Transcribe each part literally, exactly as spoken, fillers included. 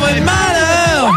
votre malheur.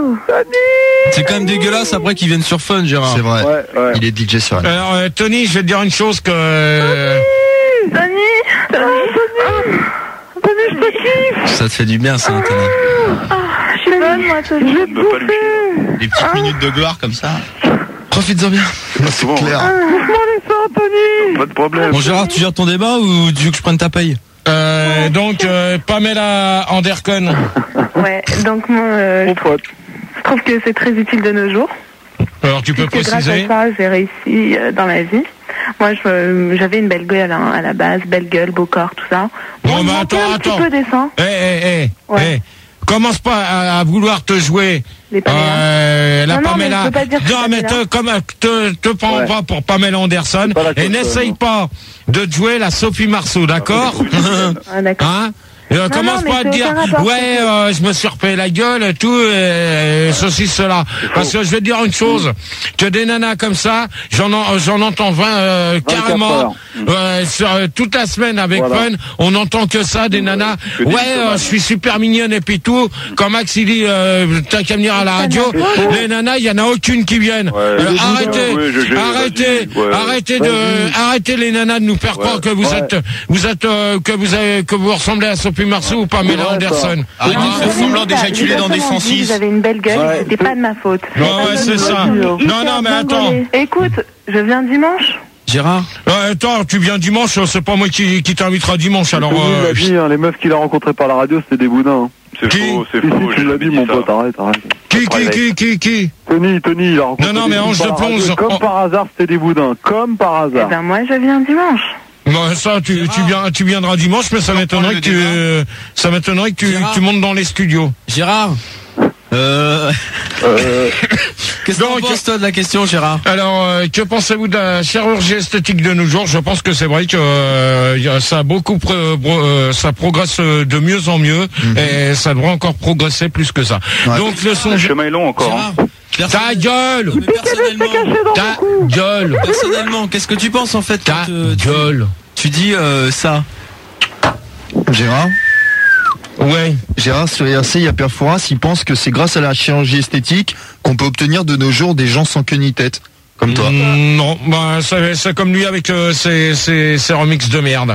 C'est quand même dégueulasse après qu'ils viennent sur Fun, Gérard. C'est vrai. Ouais, ouais. Il est D J sur elle. Alors, euh, Tony, je vais te dire une chose que... Euh... Tony, Tony, Tony, Tony, je te kiffe. Ça te fait du bien, ça, Tony. Ah, je suis bonne, moi, Tony. Je vais te bouffer. Des petites minutes de gloire comme ça. Profites-en bien. C'est bon, clair. Laisse-moi les seins, Tony. Pas de problème. Bon, Gérard, tu gères ton débat ou tu veux que je prenne ta paye? Euh, donc, euh, Pamela Anderson. Ouais, donc moi, euh, Mon pote. je trouve que c'est très utile de nos jours. Alors, tu peux Puisque préciser? grâce à ça, j'ai réussi euh, dans ma vie. Moi, je, j'avais une belle gueule hein, à la base, belle gueule, beau corps, tout ça. Bon, Il bah, manquait attends, un attends. petit peu des seins. Eh, eh, eh, Ouais. eh. Commence pas à, à vouloir te jouer Les Pamela. euh, la Non, non, mais Pamela. je peux pas dire que non, c'est mais Pamela. te, comme, te, te prends Ouais. pas pour Pamela Anderson C'est pas la et chose, n'essaye non. pas de te jouer la Sophie Marceau, d'accord? Ah, d'accord. Hein? Euh, Non, commence non, mais pas à c'est te dire, aucun rapport, ouais, c'est que- euh, je me suis repayé la gueule et tout, et, et ceci, cela. Parce que je vais te dire une chose, que des nanas comme ça, j'en en- j'en entends vingt, euh, carrément, heures. euh, sur, euh, toute la semaine avec Voilà. Fun, on n'entend que ça, des nanas, que des ouais, mythomanes. euh, je suis super mignonne et puis tout, quand Max il dit, euh, t'as qu'à venir à la radio, les nanas, il y en a aucune qui viennent. Ouais. Euh, Les arrêtez, ouais, je- je- arrêtez, vas-y, ouais. arrêtez de, Vas-y. arrêtez les nanas de nous faire Ouais. croire que vous Ouais. êtes, vous êtes, euh, que vous avez, que vous ressemblez à Sophie Marceau ou Pamela Ouais, Anderson. Arrête de faire semblant d'éjaculer dans des Exactement cent dit, six. Vous avez une belle gueule, Ouais. c'était pas de ma faute. Ouais, ouais, c'est ça. Non, non, mais attends. Écoute, je viens dimanche. Gérard? Ouais, attends, tu viens dimanche, c'est pas moi qui, qui t'invitera dimanche, alors, Tony euh, l'a dit, hein, les meufs qu'il a rencontrées par la radio, c'était des boudins. C'est Qui faux, c'est Si, faux. si, tu j'ai l'as jamais dit, mon ça. pote, arrête, arrête. qui, qui, qui, qui, qui? Tony, Tony, il a rencontré Non, non, des mais filles Ange par de la radio, Plonge, Comme on- par hasard, c'était des boudins. Comme par Eh hasard. ben moi, je viens dimanche. Bon, ça, tu, tu viens, tu viendras dimanche, mais ça m'étonnerait que tu, euh, ça m'étonnerait que tu, Gérard. que tu montes dans les studios. Gérard? Euh... Euh, Qu'est-ce que t'en Donc- penses, toi, de la question, Gérard? Alors, euh, que pensez-vous de la chirurgie esthétique de nos jours? Je pense que c'est vrai que euh, y a- ça a beaucoup, pro- pro- euh, ça progresse euh, de mieux en mieux, et ça devrait encore progresser plus que ça. Ouais. Donc le son, Le chemin est long encore. Gérard? hein. ta Personnel- gueule, Mais personnellement, ta gueule, personnellement, qu'est-ce que tu penses, en fait, ta quand euh, tu, gueule. tu dis euh, ça? Gérard Ouais. Gérard, sur I R C, il y a Père Fouras, il pense que c'est grâce à la chirurgie esthétique qu'on peut obtenir de nos jours des gens sans queue ni tête. Comme toi. Mm, non, bah, c'est, c'est comme lui avec euh, ses, ses, ses remixes de merde.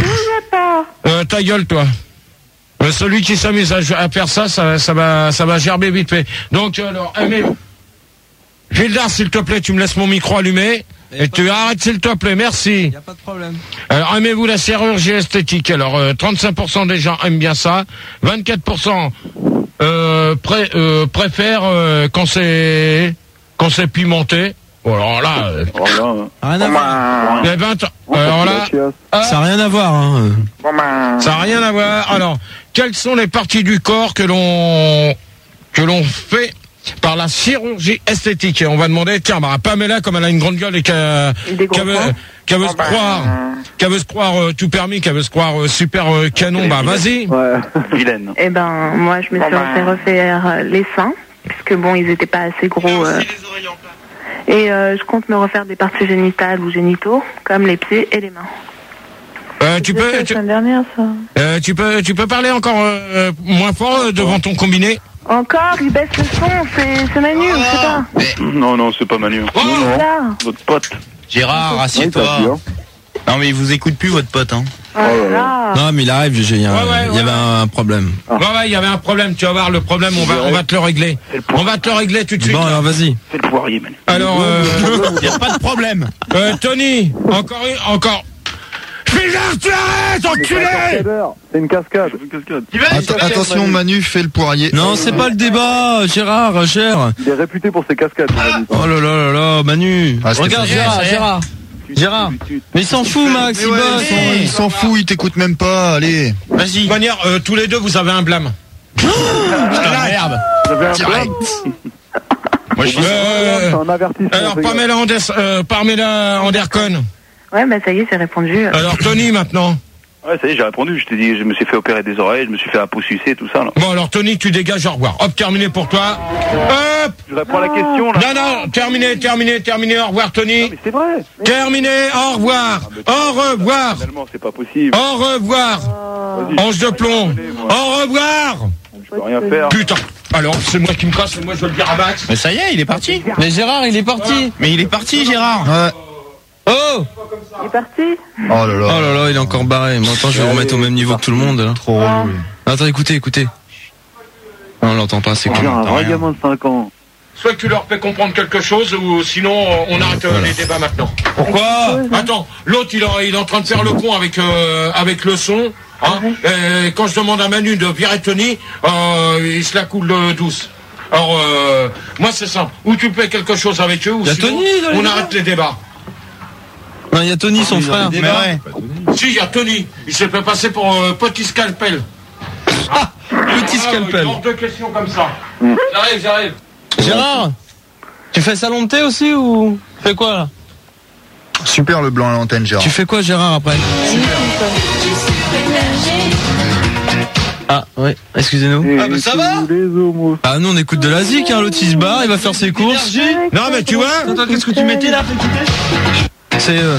Euh, ta gueule, toi. Euh, celui qui s'amuse à, à faire ça, ça, ça va, ça va gerber vite fait. Donc, alors, allez, Gildar, s'il te plaît, tu me laisses mon micro allumé. Et tu arrêtes, s'il te plaît, merci. Y a pas de problème. Alors, aimez-vous la chirurgie esthétique? Alors, euh, trente-cinq pour cent des gens aiment bien ça. vingt-quatre pour cent euh, pré, euh, préfèrent euh, quand c'est quand c'est pimenté. Bon, alors là, euh, voilà. Rien à voir. les vingt, alors là, Ça n'a rien à voir, hein. ça n'a rien à voir. Alors, quelles sont les parties du corps que l'on que l'on fait par la chirurgie esthétique? Et on va demander, tiens, bah, Pamela, comme elle a une grande gueule et qu'elle Des gros qu'elle veut, seins. qu'elle veut se croire, qu'elle veut se croire euh, tout permis, qu'elle veut se croire euh, super euh, canon, bah vas-y. Ouais. Vilaine. Eh ben, moi, je me suis fait refaire euh, les seins, puisque bon, ils étaient pas assez gros. euh, et euh, je compte me refaire des parties génitales ou génitaux, comme les pieds et les mains. Euh, tu peux, La tu, semaine dernière, ça. euh, tu peux, tu peux parler encore euh, moins fort euh, devant ton combiné. Encore, il baisse le son, c'est c'est Manu, je sais pas. Non, non, c'est pas Manu. Oh, Là. Votre pote. Gérard, Oui, t'as assieds-toi. dit, hein. Non, mais il vous écoute plus, votre pote, hein. Oh là. Non, mais il arrive, G G, il y, a- Ouais, ouais, il y avait ouais. un problème. Ouais, ouais, il y avait un problème. Tu vas voir le problème. On va, on va te le régler. On va te le régler tout de suite. Bon, alors vas-y. Fais le poirier, Manu. Alors, euh, Il n'y a pas de problème. euh, Tony, encore, une- encore. Bizarre, tu arrêtes, enculé! C'est une cascade. Une cascade. Att- attention, Manu fait le poirier. Non, c'est pas le débat, Gérard, Gérard. Il est réputé pour ses cascades. il a dit. Oh là là là là, Manu. Ah, c'était Regarde, pas- Gérard, ça y est. Gérard. Gérard. Mais il s'en fout, Max, Mais il ouais, bosse. il s'en- il s'en fout, il t'écoute même pas, allez. De Vas-y. toute manière, euh, tous les deux, vous avez un blâme. Putain, merde. Vous avez un Direct. blâme Moi, je C'est un avertissement. alors, fais gaffe. Pamela, Andes, euh, Pamela Anderson. Ouais, bah ça y est, c'est répondu. Alors, Tony, maintenant. Ouais, ça y est, j'ai répondu. Je t'ai dit, je me suis fait opérer des oreilles, je me suis fait un pouce sucé, tout ça, là. Bon, alors, Tony, tu dégages, au revoir. Hop, terminé pour toi. Hop! Je réponds à la question, là. Non, non, terminé, terminé, terminé, au revoir, Tony. Mais c'est vrai. Terminé, au revoir. Au revoir. Finalement, c'est pas possible. Au revoir. Ange de plomb. Au revoir. Je peux rien faire. Putain. Alors, c'est moi qui me casse, et moi je vais le dire à Max. Mais ça y est, il est parti. Mais Gérard, il est parti. Mais il est parti, Gérard. Ouais. Oh Il est parti. Oh là là. Oh là là, il est encore barré. Bon, attends, je vais vous remettre au même niveau que tout le monde. Là. Trop relou. Attends, écoutez, écoutez. Non, on l'entend pas, c'est On cool. dirait un T'as vrai rien. gamin de cinq ans. Soit que tu leur fais comprendre quelque chose, ou sinon on arrête euh, les débats maintenant. Pourquoi Attends, l'autre il, est- il est en train de faire le con avec euh, avec le son. Hein, et quand je demande à Manu de virer Tony, euh, il se la coule euh, douce. Alors euh, moi c'est simple. Ou tu fais quelque chose avec eux, ou Y a sinon Tony dans les on débats. arrête les débats. Non, il y a Tony, son frère. Mais ouais. Si, il y a Tony. Il s'est fait passer pour euh, petit scalpel. Ah, petit Ah, scalpel. hors de questions comme ça. J'arrive, j'arrive. Gérard, tu fais salon de thé aussi ou tu fais quoi là? Super le blanc à l'antenne, Gérard. Tu fais quoi, Gérard, après? Ah, ouais, excusez-nous. Et Ah, bah, ça va tous les homos. Ah, nous on écoute de la zik, hein, l'autre il se barre, il va faire ses courses. Non mais tu vois. Attends, qu'est-ce que tu mettais là? C'est. Euh...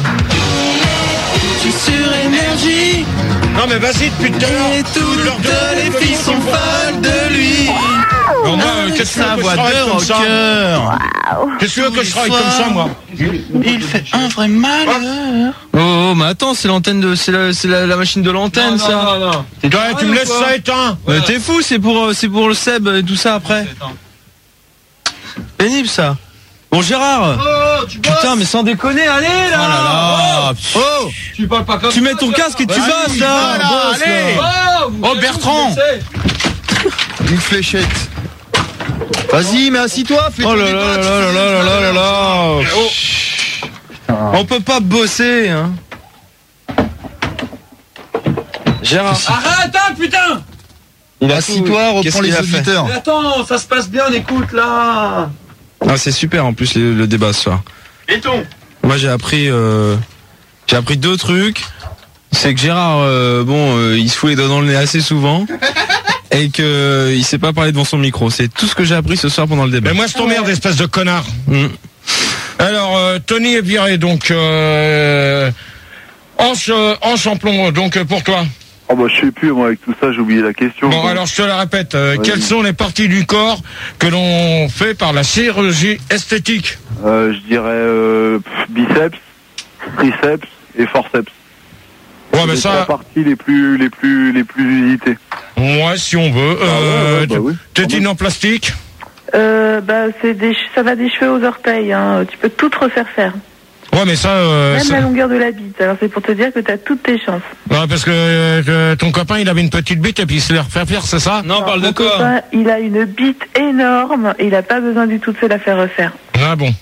Sur énergie, Non mais vas-y depuis tout à l'heure. et toutes les filles sont folles de lui. Non, moi, euh, qu'est-ce que tu veux Sa que je voix travaille de comme ça? rocker. Qu'est-ce que tu veux que je travaille comme ça, moi? Il fait un vrai malheur. Oh, oh, mais attends, c'est l'antenne de. C'est la, c'est la, la machine de l'antenne, ça. Non, non, non. Toi, tu me laisses ça éteint. Mais t'es fou, c'est pour, euh, c'est pour le Seb et tout ça après. Pénible ça. Bon, Gérard. Oh, tu Putain, mais sans déconner, allez là. Oh là là. Oh, Tu parles pas comme tu mets ton casque et tu bosses là. voilà, Bosse, allez. là. Oh, Bertrand. Une fléchette. Vas-y, mais assis-toi, fais Oh ton là débat, là tu là là fais là le là là débat. là. On peut pas bosser, hein. Gérard. Arrête, hein, putain. Il a Assis-toi, Qu'est-ce reprends qu'il les a fait auditeurs. Mais attends, ça se passe bien, on écoute là. Ah, c'est super en plus le, le débat ce soir. Et ton? Moi j'ai appris euh, j'ai appris deux trucs. C'est que Gérard euh, bon euh, il se fout les doigts dans le nez assez souvent et que euh, il sait pas parler devant son micro. C'est tout ce que j'ai appris ce soir pendant le débat. Mais moi, je t'emmerde, espèce de connard. Mm. Alors, euh, Tony est viré, donc... Euh, Ange, euh, Ange en plomb, donc euh, pour toi. Oh bah je sais plus, moi avec tout ça j'ai oublié la question. Bon, alors je te la répète. Euh, Vas-y. quelles sont les parties du corps que l'on fait par la chirurgie esthétique? Euh, je dirais euh, pff, biceps, triceps et forceps. Ouais, mais C'est les ça... trois parties les plus les plus les plus usitées. Ouais, si on veut. Ah ouais, Euh, ouais, bah oui. tétine en plastique? Euh, bah, c'est des, che- ça va des cheveux aux orteils, hein. Tu peux tout te refaire faire. Ouais, mais ça... Euh, Même ça- la longueur de la bite. Alors c'est pour te dire que t'as toutes tes chances. Ouais, parce que euh, ton copain, il avait une petite bite et puis il se l'a refait faire, c'est ça? Non, on parle de Mon quoi? copain, il a une bite énorme et il a pas besoin du tout de se la faire refaire. Ah bon.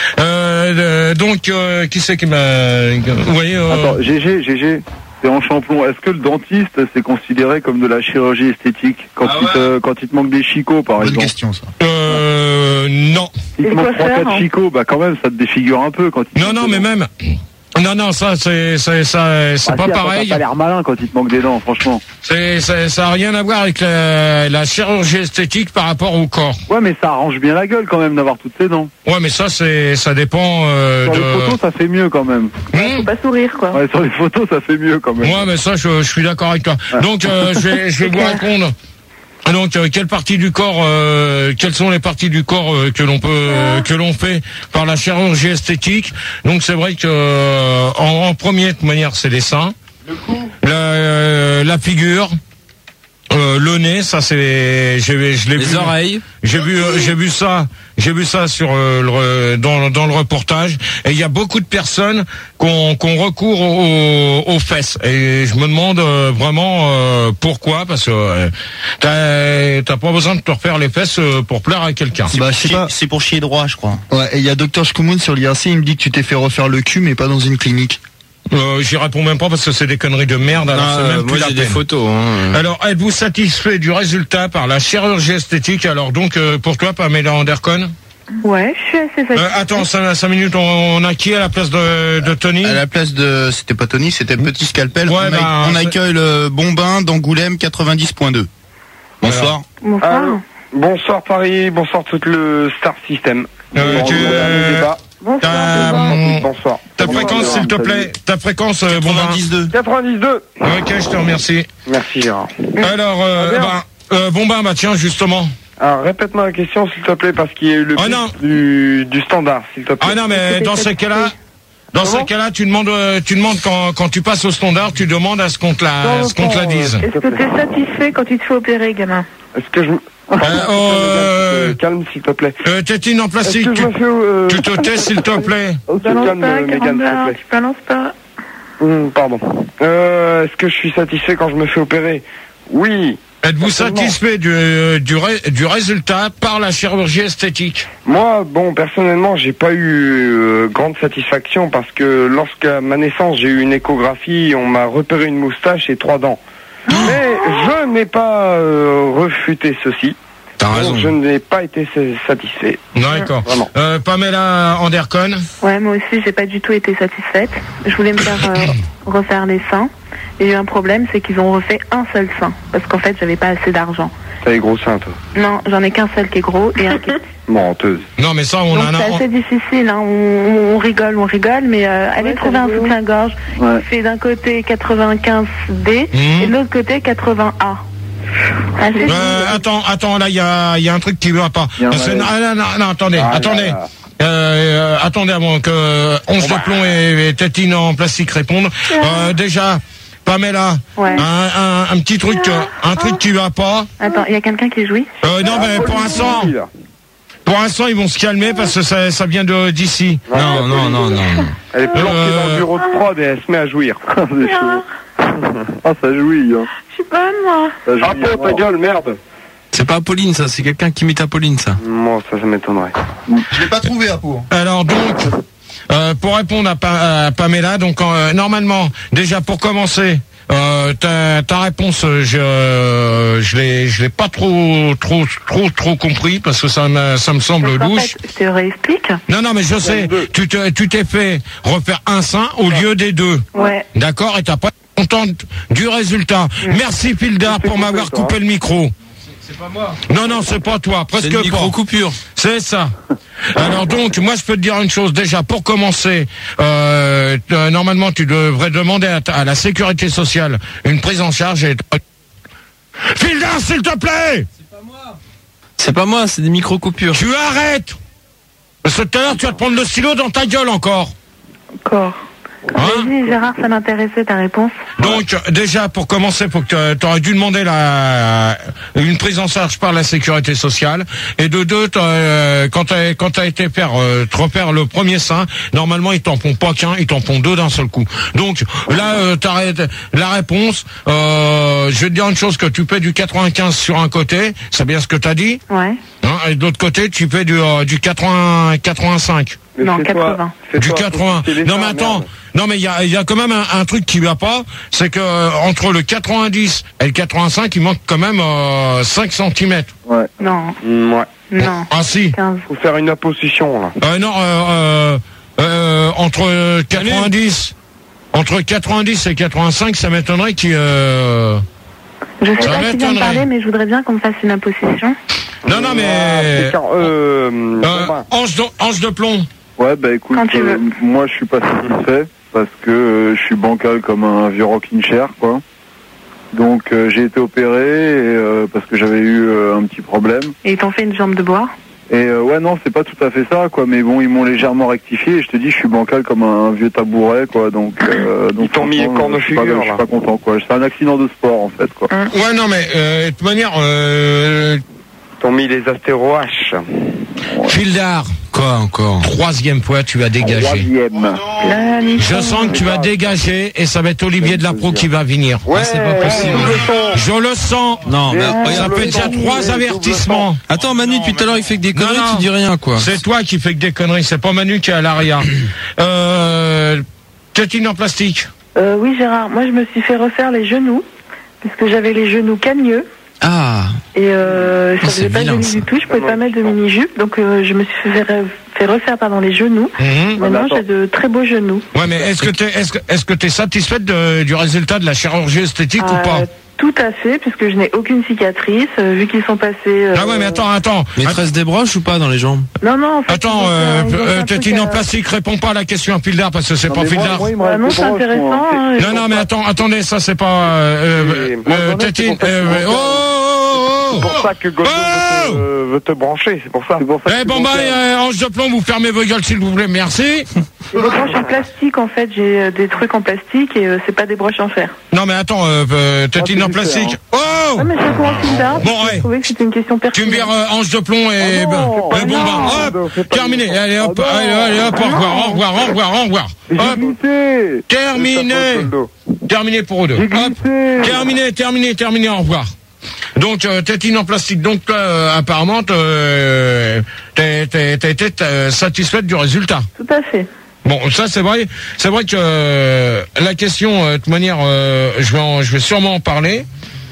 Euh, euh, donc, euh, qui c'est qui m'a... Vous voyez... Euh... Attends, G G, G G, c'est en champlon. Est-ce que le dentiste c'est considéré comme de la chirurgie esthétique quand, Ah il, ouais. te, quand il te manque des chicots par Bonne exemple? question, ça. Euh, non. Si Et te manque quoi trois faire, quatre hein chicots, bah quand même ça te défigure un peu quand il te Non, manque non, des mais dents. même... Non, non, ça, c'est, c'est, ça, c'est Ah, pas si, attends, pareil. T'as l'air malin quand il te manque des dents, franchement. C'est, c'est, ça a rien à voir avec la, la chirurgie esthétique par rapport au corps. Ouais, mais ça arrange bien la gueule quand même d'avoir toutes ces dents. Ouais, mais ça, c'est, ça dépend euh, Sur de. les photos, ça fait mieux quand même. Hmm Faut pas sourire, quoi. Ouais, sur les photos, ça fait mieux quand même. Ouais, mais ça, je, je suis d'accord avec toi. Donc, euh, je vais, je vais vous répondre. Donc, euh, quelle partie du corps, euh, quelles sont les parties du corps euh, que l'on peut, euh, que l'on fait par la chirurgie esthétique? Donc, c'est vrai que euh, en, en premier, de toute manière, c'est les seins, la, euh, la figure, euh, le nez, ça c'est, j'ai, je l'ai vu. Les oreilles. J'ai vu, euh, j'ai vu ça, j'ai vu ça sur euh, le, dans, dans le reportage. Et il y a beaucoup de personnes qu'on qu'on recourt aux, aux fesses. Et je me demande euh, vraiment euh, pourquoi, parce que euh, t'as t'as pas besoin de te refaire les fesses euh, pour plaire à quelqu'un. Bah, je sais pas. C'est pour chier droit, je crois. Ouais, et il y a Docteur Shkumun sur l'I R C, il me dit que tu t'es fait refaire le cul, mais pas dans une clinique. Euh, J'y réponds même pas parce que c'est des conneries de merde. Alors c'est Ah, même moi plus la j'ai des peine. photos. Hein. Alors, êtes-vous satisfait du résultat par la chirurgie esthétique? Alors donc, euh, pour toi, Pamela Anderson? Ouais, je suis assez Euh, satisfaite. attends, cinq, cinq minutes, on, on a qui à la place de, de Tony? À la place de, c'était pas Tony, c'était Petit Scalpel. Ouais, on, a- bah, on c'est- accueille le Bombin d'Angoulême quatre-vingt-dix point deux. Bonsoir. Bonsoir. Allô. Bonsoir Paris, bonsoir tout le Star System. Euh, Bon, tu- le dernier débat. Bonsoir. T'as, bonsoir. hum, Bonsoir. ta Bonsoir, fréquence, Gérard. s'il te plaît. Ta fréquence, euh, bon, ben. quatre-vingt-dix-deux. quatre-vingt-dix-deux. Ok, je te remercie. Merci Gérard. Alors, euh, Ah, bien. bah, Euh, bon bah, bah tiens, justement. Alors, répète-moi la question, s'il te plaît, parce qu'il y a eu le Oh, bip non. du, du standard, s'il te plaît. Ah non, mais dans ces cas-là, dans ces cas-là, tu demandes, euh, tu demandes quand, quand tu passes au standard, tu demandes à ce qu'on te la, ce qu'on te la dise. Est-ce que tu es satisfait quand tu te fais opérer, gamin? Est-ce que je... Euh, euh, calme, s'il te plaît. euh, tétine en plastique, Est-ce que je tu, me fais, euh... tu te tais, s'il te plaît. Ok, Balance calme, pas, Mégane, s'il te Carambar, plaît. tu balances pas. Hum, pardon. Euh, est-ce que je suis satisfait quand je me fais opérer? Oui. Êtes-vous Certainement. satisfait du, du, ré- du résultat par la chirurgie esthétique? Moi, bon, personnellement, j'ai pas eu euh, grande satisfaction parce que lorsqu'à ma naissance, j'ai eu une échographie, on m'a repéré une moustache et trois dents. Mais je n'ai pas euh, refuté ceci. T'as raison. Donc, je n'ai pas été satisfait. D'accord. Vraiment. Euh, Pamela Anderson. Ouais, moi aussi, j'ai pas du tout été satisfaite. Je voulais me faire euh, refaire les seins. Il y a eu un problème, c'est qu'ils ont refait un seul sein. Parce qu'en fait, j'avais pas assez d'argent. T'as les gros seins, toi. Non, j'en ai qu'un seul qui est gros et un qui est petit. Menteuse. Non, mais ça, on Donc en c'est a. assez difficile, hein. on, on rigole, on rigole, mais euh, allez trouver un soutien-gorge Ouais. qui fait d'un côté quatre-vingt-quinze D Mhm. et de l'autre côté quatre-vingts A. Ah, c'est Euh, attends, attends, là, il y a, il y a un truc qui va pas. Il y a un C'est- malaise. ah, non, non, non, attendez, Ah, attendez. là, là. Euh, euh, attendez avant que euh, Once de plomb et, et Tétine en plastique répondent. Euh, déjà, Pamela, Ouais. un, un, un petit truc, euh, un truc qui va pas. Attends, il y a quelqu'un qui jouit. Euh, non, mais pour l'instant, Oui, là. pour l'instant, ils vont se calmer parce que ça, ça vient de d'ici. Non, non, non, non. Elle est planquée Euh, dans le bureau de prod et elle se met à jouir. C'est chaud. Ah, ça jouit, hein. Je suis pas moi. Ça jouit, Ah, po, ta hein. gueule, merde. C'est pas Apolline, ça, c'est quelqu'un qui imite Apolline, ça. Moi, ça, ça m'étonnerait. Je l'ai pas trouvé, Apo. Alors donc, euh, pour répondre à, Pa- à Pamela, donc euh, normalement, déjà pour commencer, euh, ta, ta réponse, euh, je euh, je l'ai je l'ai pas trop trop trop trop compris parce que ça me ça me semble Parce qu'en louche. fait, je te réexplique. Non non mais je sais, tu te tu t'es fait refaire un sein au lieu des deux. Ouais. D'accord, et t'as pas été contente du résultat. Merci Pildar pour m'avoir coupé le micro. C'est pas moi. Non non, c'est pas toi, C'est presque une pas. micro-coupure. C'est ça. Alors donc, moi je peux te dire une chose. Déjà, pour commencer, euh, euh, normalement tu devrais demander à, ta- à la sécurité sociale une prise en charge. Et... Fildar, s'il te plaît. C'est pas moi, c'est des micro-coupures. Tu arrêtes. Parce que tout à l'heure tu vas te prendre le stylo dans ta gueule encore. Encore. Hein? Vas-y, Gérard, ça m'intéressait ta réponse. Donc déjà pour commencer, faut que tu aurais dû demander la une prise en charge par la sécurité sociale. Et de deux, t'as, euh, quand t'as quand t'as été faire euh, te refaire le premier sein, normalement ils t'en font pas qu'un, ils t'en font deux d'un seul coup. Donc là euh, t'arrêtes la réponse. Euh, je vais te dire une chose, que tu paies du quatre-vingt-quinze sur un côté, c'est bien ce que t'as dit. Ouais. Hein, et de l'autre côté tu paies du euh, du quatre-vingts quatre-vingt-cinq. Mais Non, fais-toi- quatre-vingts. fais-toi Du quatre-vingts. pousser les Non mais seins, attends, merde. non mais il y a, il y a quand même un, un truc qui va pas, c'est que euh, entre le quatre-vingt-dix et le quatre-vingt-cinq, il manque quand même euh, cinq centimètres. Ouais. Non, Mm, ouais. non. Ah si. quinze. Faut faire une apposition, là. Euh, non, euh, euh, euh, entre quatre-vingt-dix, entre quatre-vingt-dix et quatre-vingt-cinq, ça m'étonnerait qu'il. Euh... Je sais Ça pas qui vient de m'étonnerait. parler, mais je voudrais bien qu'on me fasse une imposition. Non non Ah, mais. c'est car- euh, Euh, Thomas. ange, de, ange de plomb. Ouais, bah écoute, Quand tu euh, veux. moi je suis pas satisfait parce que euh, je suis bancal comme un vieux rocking chair, quoi. Donc euh, j'ai été opéré et, euh, parce que j'avais eu euh, un petit problème. Et ils t'ont fait une jambe de bois. Et euh, ouais, non, c'est pas tout à fait ça, quoi. Mais bon, ils m'ont légèrement rectifié et je te dis, je suis bancal comme un vieux tabouret, quoi. Donc, euh, donc t'ont mis franchement, corne je suis pas- figure, Je suis là. pas content, quoi. C'est un accident de sport, en fait, quoi. Ouais non mais euh, de toute manière, euh, T'ont mis les astéro H. Fildar, Quoi encore? troisième fois tu vas dégager. Troisième. La mission. Je sens que tu vas dégager et ça va être Olivier Delapro qui va venir. Ouais, c'est pas possible. Je le sens. Non, mais Ouais, Ça regarde. fait déjà trois avertissements. Attends, Manu, depuis tout à l'heure, il fait que des conneries, Non, non. tu dis rien, quoi. C'est toi qui fais que des conneries, c'est pas Manu qui est à l'arrière. Euh, tétine en plastique. Euh, oui, Gérard, moi je me suis fait refaire les genoux, parce que j'avais les genoux cagneux. Ah, Et euh, ça Oh, faisait c'est pas vilain, joli ça. du tout, je pouvais pas mettre de mini-jupe, donc euh, je me suis fait, re- fait refaire pardon, les genoux. Mhm. Maintenant attends. j'ai de très beaux genoux. Ouais, mais est-ce que t'es, est-ce que, est-ce que t'es satisfaite de- du résultat de la chirurgie esthétique ou pas? Euh, tout à fait, puisque je n'ai aucune cicatrice, euh, vu qu'ils sont passés... euh, Ah ouais, mais attends, attends. maîtresse des broches ou pas dans les jambes? Non, non, en fait... Attends, ils ont euh, fait un- ils ont fait euh, un truc tétine en à- plastique, réponds pas à la question à Pildar parce que c'est Non, pas mais moi- Pildar. moi, il me Ah reste non, des c'est broches, intéressant. moi. hein, Non, non, mais attends, attendez, ça c'est pas. Euh, Et euh, moi, euh, j'en ai, c'est tétine. pour ça que euh, je oh, m'en oh, oh, C'est pour ça que Goldo Oh veut, te, veut te brancher, c'est pour ça. Eh bon bah, euh, Ange de plomb, vous fermez vos gueules s'il vous plaît, merci. J'ai des broches en plastique en fait, j'ai euh, des trucs en plastique et euh, c'est pas des broches en fer. Non mais attends, euh, euh, tétine en plastique. Oh Ouais, mais ça commence une date. Bon, ouais. Je trouvais que c'était une question Tu me pertinente. vires euh, Ange de plomb et... Ah non, ben, c'est ouais, bon bah, non, hop, c'est pas terminé. grave. Allez hop, Ah non. allez, allez hop, au revoir, au revoir, au revoir, au revoir. J'ai Hop, glissé. terminé. Goldo. Terminé pour eux deux. J'ai Hop, glissé. terminé, terminé, terminé, au revoir. Donc, euh, tétine en plastique. Donc, là, euh, apparemment, euh, t'es, t'es, t'es, t'es, t'es satisfaite du résultat. Tout à fait. Bon, ça c'est vrai. C'est vrai que euh, la question, euh, de toute manière, euh, je vais, en, je vais sûrement en parler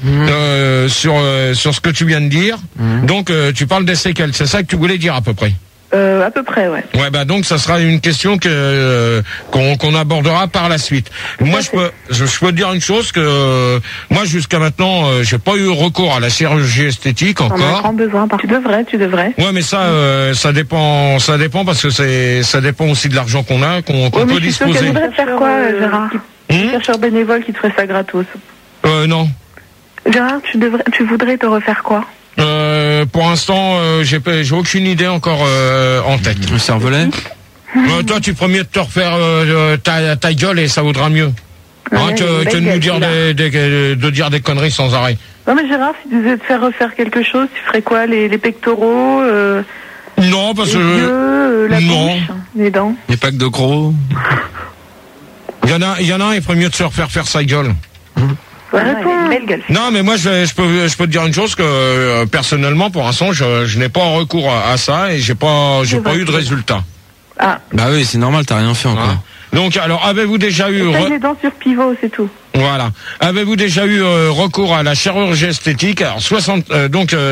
euh, sur euh, sur ce que tu viens de dire. Donc, euh, tu parles des séquelles. C'est ça que tu voulais dire à peu près. Euh, à peu près, ouais. Ouais, bah donc ça sera une question que euh, qu'on qu'on abordera par la suite. Moi, je peux je, je peux te dire une chose que euh, moi jusqu'à maintenant, euh, j'ai pas eu recours à la chirurgie esthétique On a encore. grand besoin. Tu devrais, tu devrais. Ouais, mais ça, euh, ça dépend, ça dépend parce que c'est, ça dépend aussi de l'argent qu'on a, qu'on, qu'on Ouais, mais peut je suis sûre disposer. qu'elle voudrait faire quoi, euh, Gérard Hum Un chercheur bénévole qui te ferait ça gratos. Euh, non. Gérard, tu devrais, tu voudrais te refaire quoi? Euh, pour l'instant, euh, j'ai, pas- j'ai aucune idée encore euh, en tête. Le cervelet. Euh, toi, tu ferais mieux de te refaire euh, ta, ta gueule et ça vaudra mieux. Hein, Ouais, que, une que de belle nous gueule, dire celui-là. des, des- de dire des conneries sans arrêt. Non mais Gérard, si tu devais te faire refaire quelque chose, tu ferais quoi? Les, les pectoraux, euh, Non, parce les que yeux, euh, la non. bouche, les dents. Il n'y a pas que de gros. il y en a, il y en a un, il ferait mieux de se refaire faire sa gueule. Ouais, réponds. Belle gueule. Non, mais moi, je, je peux, je peux te dire une chose que euh, personnellement, pour l'instant, je, je n'ai pas recours à, à ça et j'ai pas, j'ai C'est pas vrai. eu de résultat. Ah, Bah oui, c'est normal, t'as rien fait encore. Hein. Donc, alors, avez-vous déjà eu, taille re- les dents sur pivot, c'est tout. voilà, avez-vous déjà eu euh, recours à la chirurgie esthétique? Alors, soixante, euh, donc euh,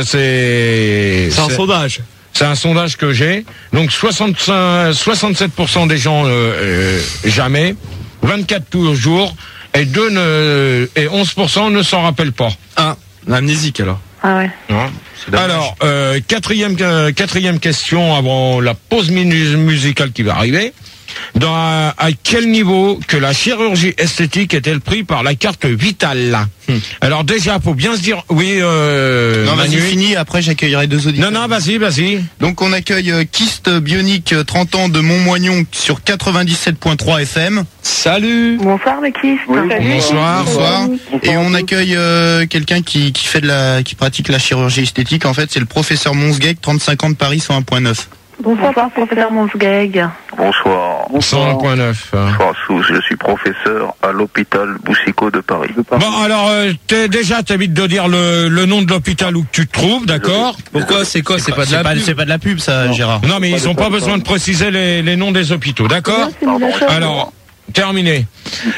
c'est, C'est un sondage. c'est un sondage que j'ai. Donc, soixante-cinq, soixante-sept pour cent des gens euh, euh, jamais, vingt-quatre toujours, et deux ne, et onze pour cent ne s'en rappellent pas. Ah, amnésique alors. Ah ouais. Hein. Alors, euh, quatrième, euh, quatrième question avant la pause minu- musicale qui va arriver. Dans, à, à quel niveau que la chirurgie esthétique est-elle prise par la carte vitale? Hmm. Alors déjà, faut bien se dire, oui, euh, Non, vas-y, Manu. fini, après j'accueillerai deux auditeurs. Non, non, vas-y, vas-y. Donc on accueille euh, Kyste Bionique, euh, trente ans de Montmoignon sur quatre-vingt-dix-sept point trois F M. Salut. Bonsoir le kiss. Oui, Salut. bonsoir. Bonsoir. Bonsoir Et à on tous. accueille euh, quelqu'un qui, qui fait de la, qui pratique la chirurgie esthétique. En fait, c'est le professeur Monsguec, trente-cinq ans de Paris, cent un point neuf. Bonsoir, professeur Monsgeg. Bonsoir. cent un point neuf. Bonsoir Sous, je suis professeur à l'hôpital Boussicot de Paris. Bon, alors, euh, t'es, déjà, t'évites de dire le, le nom de l'hôpital où tu te trouves, d'accord? Pourquoi? C'est quoi? C'est pas de C'est la pas, pub. c'est pas de la pub, ça, Gérard. Non, mais ils ont pas besoin de préciser les, les noms des hôpitaux, d'accord? Alors, terminé.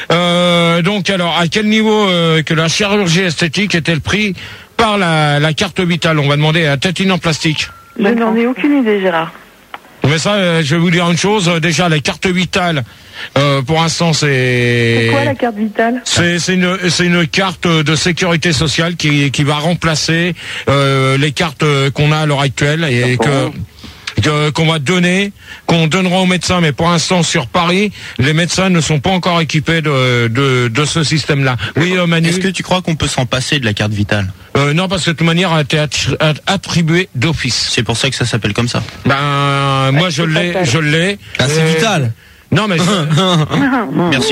Euh, donc, alors, à quel niveau euh, que la chirurgie esthétique est-elle prise par la, la carte vitale? On va demander à Tétine en plastique. Je n'en ai aucune idée, Gérard. Mais ça, euh, je vais vous dire une chose. euh, Déjà, la carte vitale, euh, pour l'instant, c'est... C'est quoi la carte vitale? C'est c'est une c'est une carte de sécurité sociale qui qui va remplacer euh, les cartes euh, qu'on a à l'heure actuelle et que que- qu'on va donner, qu'on donnera aux médecins, mais pour l'instant sur Paris, les médecins ne sont pas encore équipés de de, de ce système-là. Oui, euh, Manu. Est-ce que tu crois qu'on peut s'en passer de la carte vitale? Euh, non, parce que de toute manière, elle a été attri- att- attribuée d'office. C'est pour ça que ça s'appelle comme ça. Ben, moi je l'ai, fatal. je l'ai. Ah, c'est Euh, vital. Non, mais je- Merci.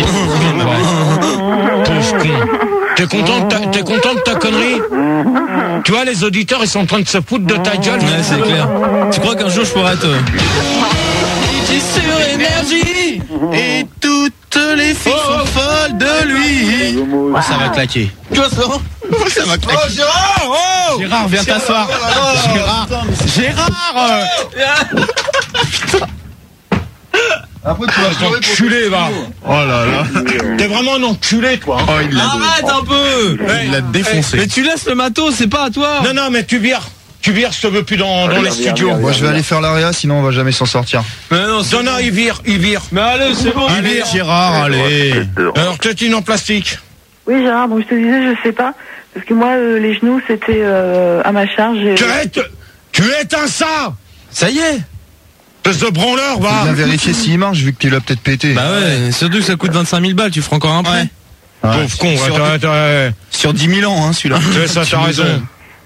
Pauvre con. T'es content de ta, t'es content de ta connerie? Tu vois, les auditeurs, ils sont en train de se foutre de ta gueule. Ouais, c'est clair. Tu crois qu'un jour je pourrais être... sur énergie et toutes les filles sont folles de lui. Oh, ça va claquer. Tu vois ça? Ça va claquer. Gérard! Oh Gérard, viens t'asseoir. Gérard, Gérard. Après, tu vas T'es enculé, va. Oh là là. T'es vraiment un enculé, toi. Oh, il l'a, Arrête un peu. il l'a défoncé. Mais tu laisses le matos, c'est pas à toi. Non, non, mais tu vires. Tu vires, je te veux plus dans, dans les studios. Moi, je vais aller faire l'aria, sinon on va jamais s'en sortir. Mais non, c'est Non, non, il vire, il vire. Mais allez, c'est bon. Allez, Gérard, allez. Alors, tétine en plastique. Oui, Gérard, bon, je te disais, je sais pas. Parce que moi, euh, les genoux, c'était euh, à ma charge. et- Tu es, tu éteins ça. Ça y est. Espèce de branleur, va. Viens vérifier s'il marche, vu que tu l'as peut-être pété. Bah ouais, surtout que ça coûte vingt-cinq mille balles, tu feras encore un prêt. Ouais. Pauvre con, Sur, ouais, t'as- t'as- sur dix mille ans, hein, celui-là. tu sais, ça, t'as raison.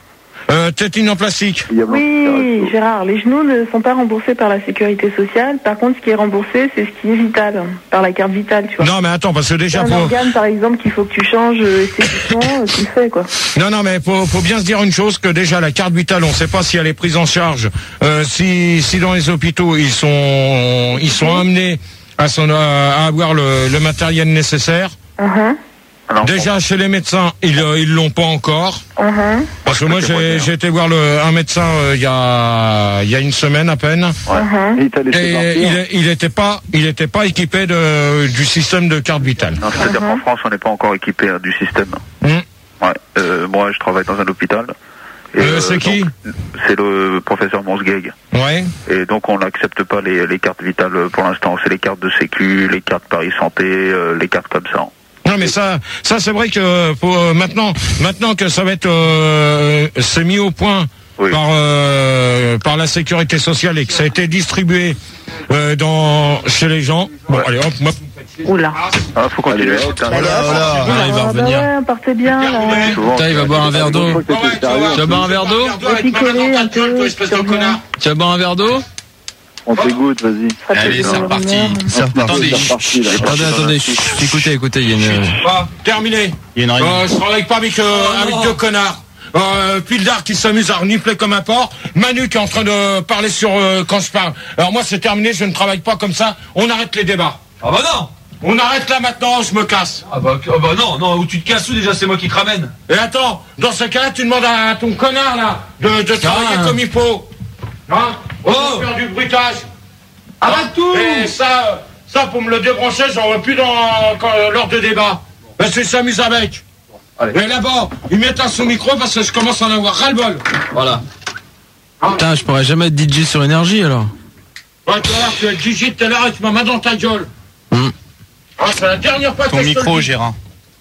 Euh, tétine en plastique. Oui, Gérard, les genoux ne sont pas remboursés par la sécurité sociale. Par contre, ce qui est remboursé, c'est ce qui est vital, par la carte vitale, tu vois. Non, mais attends, parce que déjà... Un pour... organe, par exemple, qu'il faut que tu changes euh, esthétiquement, tu le fais, quoi. Non, non, mais faut, faut bien se dire une chose, que déjà, la carte vitale, on ne sait pas si elle est prise en charge, euh, si, si dans les hôpitaux, ils sont, ils sont amenés à, son, à avoir le, le matériel nécessaire. Uh-huh. Alors, Déjà, chez les médecins, ils euh, ils l'ont pas encore. Uh-huh. Parce que moi, j'ai j'ai été voir le, un médecin euh, il y a il y a une semaine à peine. Uh-huh. Et il t'a laissé Et partir. il il était pas il était pas équipé de du système de carte vitale. non, c'est-à-dire qu'en France, on n'est pas encore équipé hein, du système. Hmm. Ouais. Euh, moi, je travaille dans un hôpital. Et, Euh, c'est qui donc, C'est le professeur Monsgeg. Ouais. Et donc, on n'accepte pas les, les cartes vitales pour l'instant. C'est les cartes de sécu, les cartes Paris Santé, euh, les cartes comme ça. Non, mais ça ça c'est vrai que pour, euh, maintenant maintenant que ça va être euh, c'est mis au point Oui. par euh, par la sécurité sociale et que ça a été distribué euh, dans chez les gens. Bon, allez hop, hop. Oula. Ah, faut continuer. Putain, Voilà, voilà. Ah, il va Ah, bah revenir. ouais, partez bien, là. souvent, Putain, il va boire un verre d'eau. Je crois que t'étais sérieux. Tu vas boire un verre d'eau Et puis coller un peu, toi, espèce de sur connard. Tu vas boire un verre d'eau On t'écoute, vas-y. Allez, c'est reparti. C'est reparti. Attendez, C'est reparti, là. Attendez, attendez, chut, écoutez, écoutez, il y a une... Ah, terminé. Il y a une réunion. Euh, je travaille pas avec, euh, avec deux connards. Euh, Pildar qui s'amuse à renifler comme un porc. Manu qui est en train de parler sur euh, quand je parle. Alors moi c'est terminé, je ne travaille pas comme ça. On arrête les débats. Ah bah non. On arrête là maintenant, je me casse. Ah bah, ah bah non, non, où tu te casses où déjà, c'est moi qui te ramène. Et attends, dans ce cas-là, tu demandes à ton connard là de, de travailler Ah. comme il faut. Hein? On Oh. va faire du bruitage. Arrête tout. Et ça, ça pour me le débrancher, j'en veux plus dans quand, euh, lors de débat. Parce que s'amuse avec. Allez. Et là-bas, ils mettent un sous micro parce que je commence à en avoir ras-le-bol. Voilà. Putain, je pourrais jamais être D J sur énergie, alors. Ouais, tout à l'heure, tu es D J tout à l'heure et tu m'as main dans ta gueule. Hmm. Ah, c'est la dernière fois Ton que je te micro, le dis. Gérard.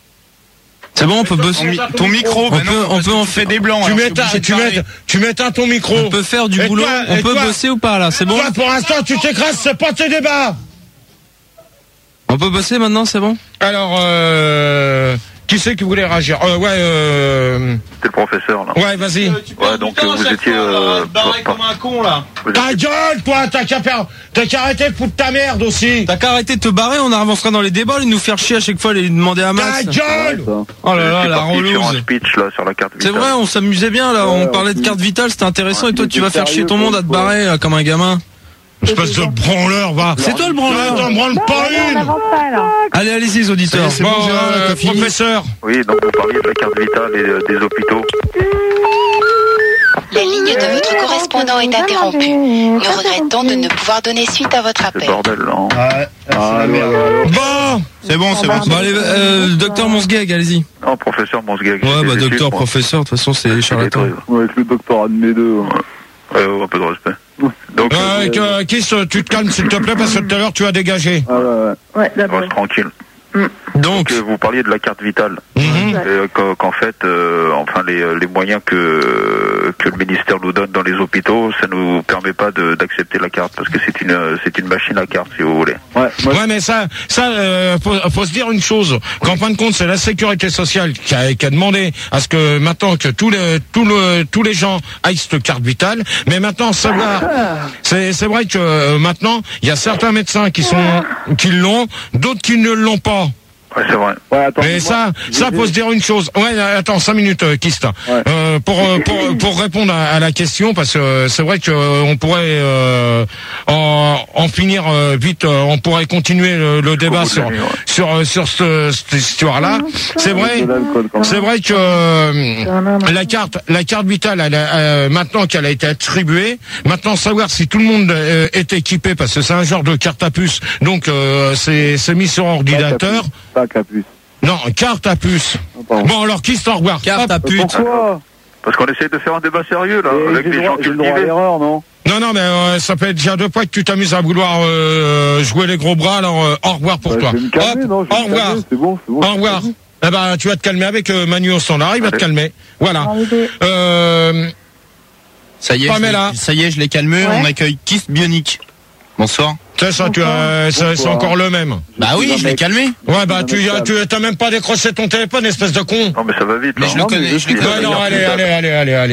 C'est bon, on peut bosser. Ton, mi- ton micro, On bah peut- non, on parce peut que en tu fais faire- des blancs. Tu alors je mets suis ta- obligé de tu parler. mets- tu mets un ton micro. On peut faire du Et boulot, toi, on et peut toi bosser ou pas, là, c'est bon? Toi, pour l'instant, tu t'écrases, c'est pas tes débats. On peut bosser maintenant, c'est bon? Alors, euh, qui c'est qui voulait réagir? Euh, ouais, euh, C'est le professeur, là. ouais, vas-y. Ouais, donc euh, vous étiez... Euh, barré par- comme un con là. vous Ta étiez- gueule, toi, t'as qu'à faire, t'as qu'à arrêter de foutre ta merde aussi. T'as qu'à arrêter de te barrer, on avancera dans les débats, et nous faire chier à chaque fois, les demander à Ta Max. gueule. Ça. Oh là vous là, étiez la parti sur un relouse. speech, là, sur la carte C'est vitale. vrai, on s'amusait bien, là, on Ouais, parlait de on- carte vitale, c'était intéressant, et toi, tu vas faire chier ton sérieux, monde à te quoi. barrer, là, comme un gamin. Espèce de branleur, va. C'est toi le branleur. T'en branles pas On une. n'avance pas, alors. Allez, allez-y, les auditeurs. C'est Bon, bon, Gérard, euh, t'as fini. professeur. Oui, donc vous parliez de la carte vitale et euh, des hôpitaux. La ligne de votre correspondant est interrompue. Nous regrettons de ne pouvoir donner suite à votre C'est appel. le bordel, là. hein. Ouais, c'est la Allô, merde. allô, allô. Bon. C'est bon, c'est bon. Bon, allez, euh, docteur Monsgeg, allez-y. Non, professeur Monsgeg. Ouais, bah, j'ai des docteur, chiffres, professeur, de toute façon, c'est moi. les C'est charlatans. des trucs. Ouais, avec le doctorat de mes deux. hein. Ouais, ouais, un peu de respect. Donc, Euh, euh, que- Kiss, tu te calmes, s'il te plaît, parce que tout à l'heure, tu as dégagé. Ah ouais, ouais. Ouais, d'abord. reste tranquille. Donc, Que vous parliez de la carte vitale. Mhm. Ouais. Et qu'en qu'en fait, euh, enfin les, les moyens que que le ministère nous donne dans les hôpitaux, ça nous permet pas de- d'accepter la carte parce que c'est une c'est une machine à carte si vous voulez. Ouais, moi, Ouais, mais ça, ça, euh, faut, faut se dire une chose. Qu'en fin de compte, c'est la sécurité sociale qui a, qui a demandé à ce que maintenant que tous les, tous le, tous les gens aillent cette carte vitale. Mais maintenant, savoir, c'est, c'est vrai que euh, maintenant, il y a certains médecins qui sont, qui l'ont, d'autres qui ne l'ont pas. Ouais, c'est vrai. ouais, attends. Mais moi, ça, ça j'ai- faut se dire une chose. Ouais, attends, cinq minutes, euh, Kist. Ouais. Euh, pour, euh, pour pour répondre à, à la question, parce que euh, c'est vrai que euh, on pourrait euh, en, en finir euh, vite. euh, on pourrait continuer le, le débat bout de sur la nuit, ouais. sur euh, sur ce- cette histoire-là. C'est vrai. de l'alcool, quand même. C'est vrai que euh, la carte, la carte vitale, elle a, euh, maintenant qu'elle a été attribuée, maintenant savoir si tout le monde euh, est équipé, parce que c'est un genre de carte à puce, donc euh, c'est c'est mis sur ordinateur. Pas capuce. Non, carte à puce. Ah, pardon. Bon, alors qui s'en revoir? carte à Mais pute. pourquoi Parce qu'on essaie de faire un débat sérieux là, Et avec J'ai des le gens droit j'ai le droit à cultivés. l'erreur, non? Non, non, mais euh, ça fait déjà deux fois que tu t'amuses à vouloir euh, jouer les gros bras, alors euh, au revoir pour Bah, toi. Je vais me calmer, Hop, non? Je vais au me revoir. calmer, C'est bon, c'est bon. Au revoir. Eh ben, tu vas te calmer avec euh, Manu au standard, il va te Allez. calmer. Voilà. Arrivé. Euh, Ça y est, je Pamela. l'ai- ça y est, je l'ai calmé. Ouais. On accueille Kiss Bionic. Bonsoir. ça, ça, tu as, ça, c'est Bonsoir. encore le même. Bah oui, je l'ai calmé. Ouais, bah, Non, tu, mais as- ça- tu, t'as même pas décroché ton téléphone, espèce de con. Non mais ça va vite. Mais là. je le Non, connais, mais je l'ai je- Ouais, connais. non, carte allez, vitale. allez, allez, allez, allez, hop.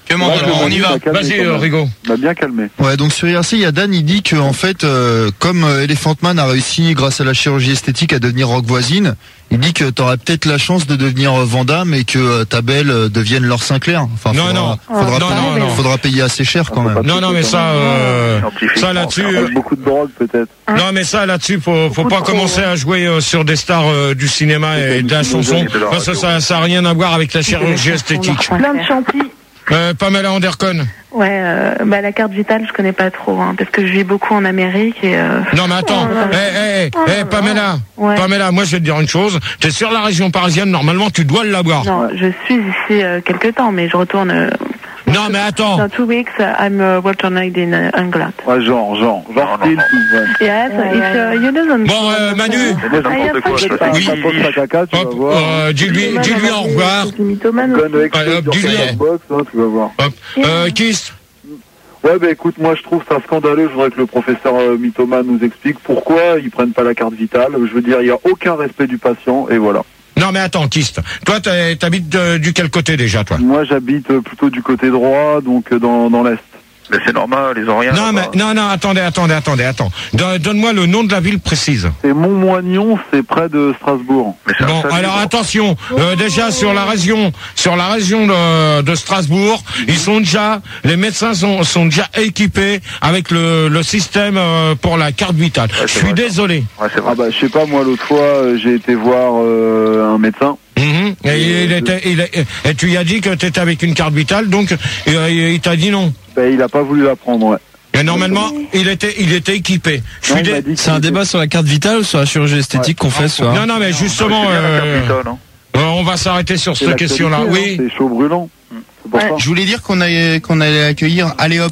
Comment Ouais, alors, on y va. calmé, Vas-y, quand euh, même. Rigo. M'a bien calmé. Ouais, donc sur I R C, il y a Dan, il dit que en fait, euh, comme euh, Elephant Man a réussi grâce à la chirurgie esthétique à devenir Rock Voisine, il dit que t'aurais peut-être la chance de devenir euh, Van Damme et que euh, ta belle euh, devienne Laure Sinclair. Enfin, Non, faudra, non. faudra, Non, payer, non, non. faudra payer assez cher quand même. Non, non, mais ça, euh, ça là-dessus, euh, Beaucoup de drogue peut-être. non, mais ça là-dessus, faut, faut pas commencer à jouer euh, sur des stars euh, du cinéma et de la chanson, parce que ça, ça a rien à voir avec la chirurgie esthétique. Plein de chantiers. Euh, Pamela Anderson. Ouais, euh, bah la carte vitale, je connais pas trop, hein, parce que je vis beaucoup en Amérique et. Euh... Non, mais attends, eh, eh, eh, Pamela, Ouais. Pamela, moi je vais te dire une chose, t'es sur la région parisienne, normalement tu dois l'avoir. Non, je suis ici euh, quelque temps, mais je retourne. Euh... Non, mais attends. Dans two weeks, uh, I'm uh, returning in uh, England. Ouais, genre, genre, genre style, tout, ouais. Yes, if uh, you doesn't. Bon, euh, Manu. Moi, n'importe quoi, je Oui. ça pose la caca, tu vas Hop, voir. euh, dis-lui, dis-lui au revoir. Gun explose Allez, hop, sur dis-lui. ta box, hein, tu vas voir. Hop, euh, Kiss. Ouais, bah écoute, moi je trouve ça scandaleux. Je voudrais que le professeur euh, Mythomane nous explique pourquoi ils prennent pas la carte vitale. Je veux dire, il y a aucun respect du patient, et voilà. Non, mais attends, Kist. Toi, t'es- t'habites de- du quel côté déjà, toi? Moi, j'habite euh, plutôt du côté droit, donc euh, dans, dans l'est. Mais c'est normal, ils ont rien. Non, mais, non, non, attendez, attendez, attendez, attends. Don- Donne-moi le nom de la ville précise. C'est Montmoignon, c'est près de Strasbourg. Mais c'est un Bon, salut, alors bon. attention, euh, déjà sur la région, sur la région de, de Strasbourg, ils sont déjà, les médecins sont, sont déjà équipés avec le, le système euh, pour la carte vitale. Ouais, Je c'est suis vrai, désolé. Ouais, c'est vrai. Ah bah je sais pas, moi l'autre fois euh, j'ai été voir euh, un médecin. Mhm. Et, il était, il est- et tu lui as dit que tu étais avec une carte vitale, donc euh, il, il t'a dit non. Ben, il a pas voulu la prendre, ouais. Et normalement, il était, il était équipé. Je Non, suis il m'a dé- dit que C'est un c'était- débat sur la carte vitale ou sur la chirurgie esthétique qu'on fait ce soir? Non, non, mais justement, C'est bien la carte euh, vitale, hein. euh, on va s'arrêter sur c'est cette l'actualité, question-là. hein, Oui. C'est chaud brûlant. C'est pour Ouais. ça. Je voulais dire qu'on allait, qu'on allait accueillir Aléop,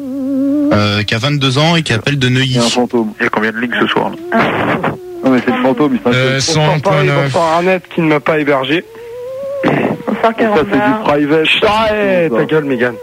euh, qui a vingt-deux ans et qui appelle de Il Neuilly. y a un fantôme. Il y a combien de lignes ce soir là? Non mais c'est le fantôme, il Euh, s'inquiète. cent point neuf. Bonsoir Arnett qui ne m'a pas hébergé. Bonsoir, Ça c'est du Carambar. private. Arrête, ta gueule, Mégane.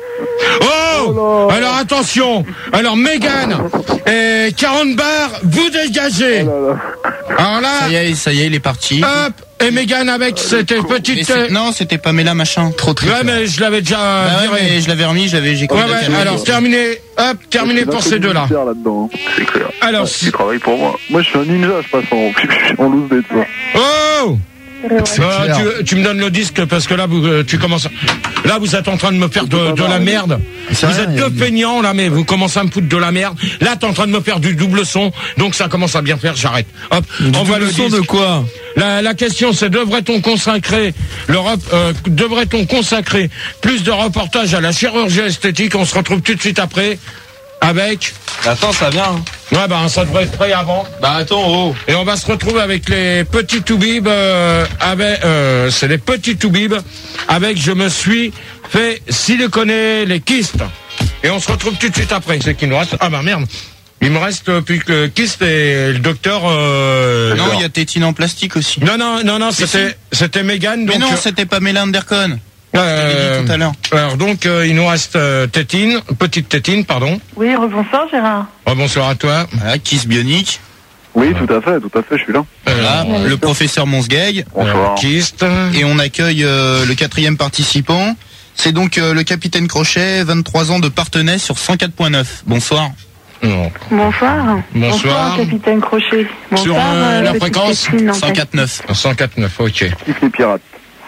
Oh, alors attention. Alors Mégane et quarante bars, vous dégagez. Alors là, Ça y est, ça y est, il est parti. hop, et Mégane avec cette Mais petite. c'est- non, c'était Pamela machin. Trop triste. Ouais, mais je l'avais déjà Bah ouais, viré. mais je l'avais remis, je l'avais, j'ai Ouais, collé la ouais, caméra. alors terminé, hop, terminé pour ces deux-là. Là-dedans. C'est clair. Alors, Ouais, tu travailles pour moi. Moi je suis un ninja, je passe en, en loose day, tu vois. oh, C'est Euh, clair. tu, tu me donnes le disque parce que là, vous, euh, tu commences. Là, vous êtes en train de me faire de, de la merde. C'est Vous rien, êtes il y a- deux peignants là, mais vous commencez à me foutre de la merde. Là, t'es en train de me faire du double son, donc ça commence à bien faire. J'arrête. Hop, envoie le Le son disque. de quoi? La, la question, c'est devrait-on consacrer l'Europe, euh, devrait-on consacrer plus de reportages à la chirurgie esthétique? On se retrouve tout de suite après avec. Attends, ça vient. Ouais, bah ça devrait être prêt avant. Bah attends, oh. Et on va se retrouver avec les petits toubibs, euh, avec, euh, c'est les petits toubibs, avec je me suis fait siliconer les kystes. Et on se retrouve tout de suite après. C'est qu'il nous reste. Ah bah merde. Il me reste euh, puis que le kyste et le docteur. Euh, Non, il y a Tétine en plastique aussi. non, non, non, non, c'était, c'était Mégane. Mais Donc, non, euh, c'était Pamela Anderson. euh, Je l'ai dit tout à l'heure. alors donc, euh, il nous reste euh, Tétine, petite Tétine, pardon. Oui, rebonsoir, Gérard. Oh, bonsoir à toi. Voilà, Kiss Bionique. Oui, tout à fait, tout à fait, je suis là. Voilà, le professeur Monsgeg. Bonsoir. Kyste. Et on accueille euh, le quatrième participant. C'est donc euh, le capitaine Crochet, vingt-trois ans de Partenay sur cent quatre point neuf. Bonsoir. Non. Bonsoir. Bonsoir. capitaine Crochet. Bonsoir, Sur, euh, la petite fréquence, Tétine en cent quatre neuf. cent quatre neuf, ok. Kiffe les pirates.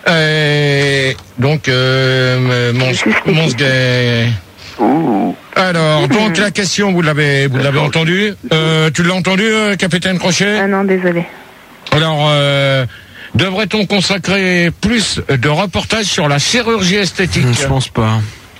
Euh, donc, euh, mon, mon sgay. Ouh. Alors, donc la question, vous l'avez, vous l'avez entendu. Euh, tu l'as entendu, euh, capitaine Crochet? Ah non, désolé. Alors, euh, devrait-on consacrer plus de reportages sur la chirurgie esthétique? Je pense pas.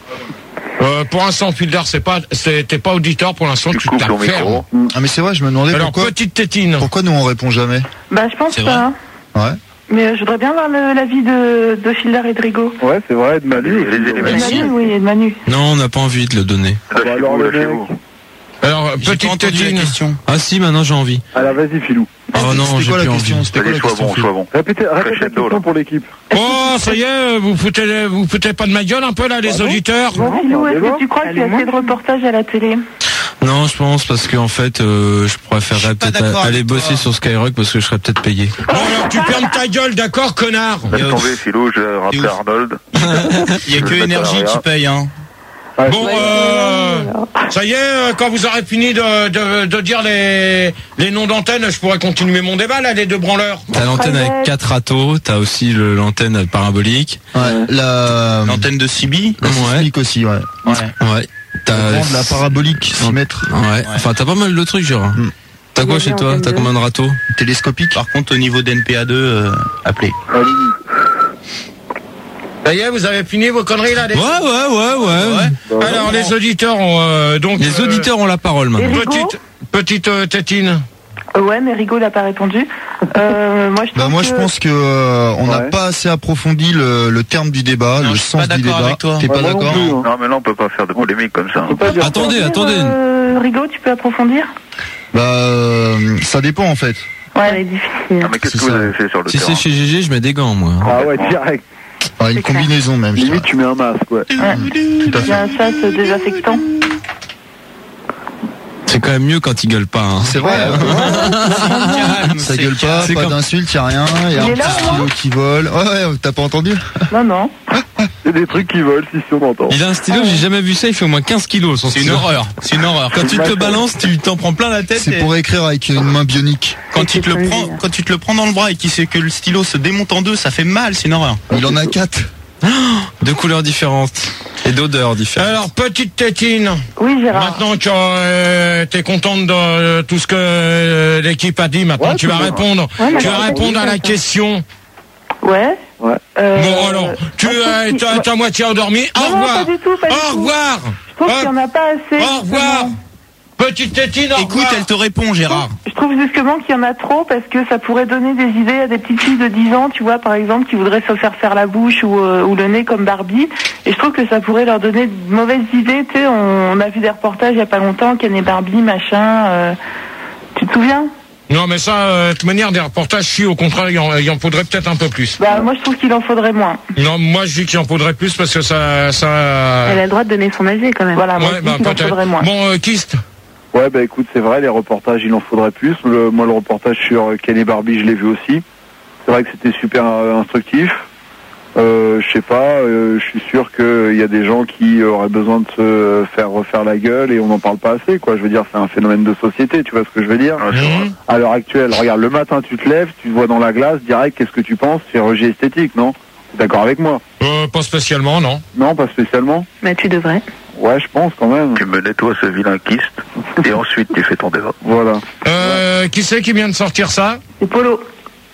Euh, pour l'instant, Filder, c'est pas, c'est- t'es pas auditeur pour l'instant, Tu tu coupes ton t'affermes. micro. Ah mais c'est vrai, je me demandais Alors, pourquoi, petite tétine. pourquoi nous on répond jamais. Bah, je pense C'est pas. Ouais. Mais euh, je voudrais bien voir le- l'avis de, de Fielder et de Rigaud. Ouais, c'est vrai, de Manu. Les- les- les- Et de Merci. Manu, oui, et de Manu. Non, on n'a pas envie de le donner. Bah, alors, le mec. Alors, J'ai pas petite entendu la tétine. question. Ah si, maintenant j'ai envie. Alors, vas-y, Filou. Oh non, C'était j'ai quoi la plus question envie. C'était quoi Allez, la sois question bon, Phil sois bon. Répétez, répétez la Crescendo, question là. pour l'équipe. Oh, ça y est, vous foutez, vous foutez pas de ma gueule un peu là, les auditeurs? Bon, Philou, est-ce débat. que tu crois qu'il y a assez de reportages à la télé? Non, je pense parce qu'en fait, euh, je préférerais peut-être a- aller bosser sur Skyrock parce que je serais peut-être payé. Bon, alors tu fermes ta gueule, d'accord, connard? Laisse tomber, Philo, je vais rappeler Arnold. Il y a que Énergie qui paye, hein. Bon, euh, ça y est, euh, quand vous aurez fini de, de, de dire les, les noms d'antenne, je pourrais continuer mon débat, là, les deux branleurs. T'as l'antenne avec quatre râteaux, t'as aussi le- l'antenne parabolique. Ouais, la L'antenne de C B. la sismique aussi, ouais. Ouais. Ouais. T'as La grande, la parabolique, six mètres. Ouais. Enfin, t'as pas mal de trucs, genre. Mm. T'as quoi chez toi? T'as combien de râteaux? Télescopique. Par contre, au niveau d'N P A deux, euh, appelez. Ça y est, vous avez fini vos conneries, là? Les... Ouais, ouais, ouais, ouais. Alors, les auditeurs ont, euh, donc... Les euh, auditeurs ont la parole maintenant. Petite, petite euh, tétine. Euh, Ouais, mais Rigaud n'a pas répondu. Euh, moi, je Bah pense moi que... je pense que euh, on n'a Ouais. pas assez approfondi le, le terme du débat, Non, le je suis sens pas du d'accord débat. avec toi. T'es pas Ouais, moi non d'accord? plus, hein. Non, mais là, on peut pas faire de polémique comme ça. Faut pas dire Attendez, Euh, attendez. Euh, Rigaud, tu peux approfondir? Bah euh, ça dépend en fait. Ouais, elle est difficile. Ah, mais qu'est-ce C'est que vous ça. avez fait sur le Si terrain c'est chez G G, je mets des gants, moi. Ah ouais, direct. Ah, une C'est clair. combinaison même. Je Limite, dirais. tu mets un masque, ouais. Ouais. Il y a un sas désaffectant. C'est quand même mieux quand ils gueulent pas. Hein. C'est vrai. Calme, Ça c'est gueule pas, C'est pas comme- d'insultes, y a rien. Y a Il un est là, petit non stylo qui vole. Ouais, ouais, t'as pas entendu? Non, non. C'est des trucs qui volent, si si on entend. Il a un stylo, j'ai jamais vu ça, il fait au moins quinze kilos. Son C'est une stylo. horreur. C'est une horreur. Quand tu te le balances, tu t'en prends plein la tête. C'est et- pour écrire avec une main bionique. Quand tu te le C'est prends, crazy. quand tu te le prends dans le bras et qu'il sait que le stylo se démonte en deux, ça fait mal, c'est une horreur. Il en a quatre. De couleurs différentes et d'odeurs différentes. Alors, petite tétine. Oui, Gérard. Maintenant que euh, t'es contente de euh, tout ce que euh, l'équipe a dit, maintenant Ouais, tu vas tout va. répondre. Ouais, mais tu vas alors, répondre à la ça. question. Ouais. Ouais. Euh, Bon alors, tu moi, je trouve euh, qu'il- t'as t'as moitié endormi. Au Non, non, revoir. pas du tout, pas du Au tout. revoir. Je trouve qu'il n'y en a pas assez. Au revoir. justement. Petite tétine. Au Écoute, revoir. elle te répond, Gérard. Je trouve justement qu'il y en a trop parce que ça pourrait donner des idées à des petites filles de dix ans, tu vois, par exemple, qui voudraient se faire faire la bouche ou, euh, ou le nez comme Barbie. Et je trouve que ça pourrait leur donner de mauvaises idées. Tu sais, on, on a vu des reportages il y a pas longtemps, Ken et Barbie, machin. euh, tu te souviens? Non mais ça, euh, de toute manière, des reportages, si au contraire, il en, il en faudrait peut-être un peu plus. Bah, moi, je trouve qu'il en faudrait moins. Non, moi je dis qu'il en faudrait plus parce que ça... ça... Elle a le droit de donner son avis quand même. Voilà, moi, Ouais, je bah, dis qu'il en peut-être. faudrait moins. Bon, euh, Kist. Ouais, bah écoute, c'est vrai, les reportages, il en faudrait plus. Le, moi, le reportage sur euh, Ken et Barbie, je l'ai vu aussi. C'est vrai que c'était super euh, instructif. Euh, je sais pas, euh, je suis sûr qu'il y a des gens qui auraient besoin de se faire refaire la gueule et on n'en parle pas assez, quoi. Je veux dire, c'est un phénomène de société, tu vois ce que je veux dire? Mmh. À l'heure actuelle, regarde, le matin, tu te lèves, tu te vois dans la glace, direct, qu'est-ce que tu penses? Chirurgie esthétique, non? T'es d'accord avec moi? Euh, pas spécialement, non. Non, pas spécialement? Mais tu devrais. Ouais, je pense quand même. Tu me nettoies ce vilain kyste et ensuite tu fais ton débat. Voilà. Euh, qui c'est qui vient de sortir ça? C'est Polo.